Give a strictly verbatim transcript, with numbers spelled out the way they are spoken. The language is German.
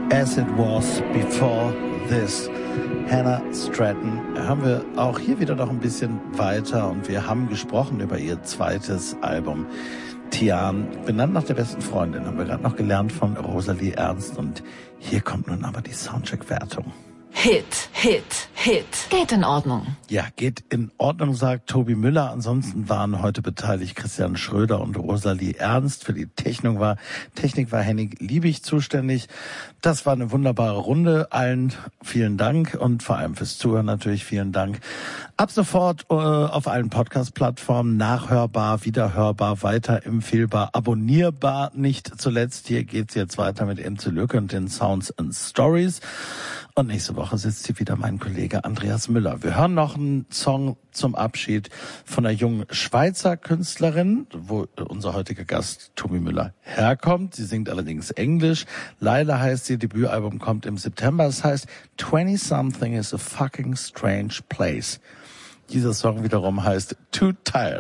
As It Was Before This. Hannah Stratton. Hören wir auch hier wieder noch ein bisschen weiter und wir haben gesprochen über ihr zweites Album. Tian, benannt nach der besten Freundin, haben wir gerade noch gelernt von Rosalie Ernst und hier kommt nun aber die Soundcheck-Wertung. Hit, Hit, Hit. Geht in Ordnung. Ja, geht in Ordnung, sagt Tobi Müller. Ansonsten waren heute beteiligt Christian Schröder und Rosalie Ernst. Für die Technik war, Technik war Henning Liebig zuständig. Das war eine wunderbare Runde. Allen vielen Dank und vor allem fürs Zuhören natürlich vielen Dank. Ab sofort äh, auf allen Podcast-Plattformen nachhörbar, wiederhörbar, weiterempfehlbar, abonnierbar. Nicht zuletzt, hier geht's jetzt weiter mit Emze Lücke und den Sounds and Stories. Und nächste Woche sitzt hier wieder mein Kollege Andreas Müller. Wir hören noch einen Song zum Abschied von einer jungen Schweizer Künstlerin, wo unser heutiger Gast Tobi Müller herkommt. Sie singt allerdings Englisch. Laila heißt ihr Debütalbum, kommt im September. Das heißt, twenty-something is a fucking strange place. Dieser Song wiederum heißt Too Tired.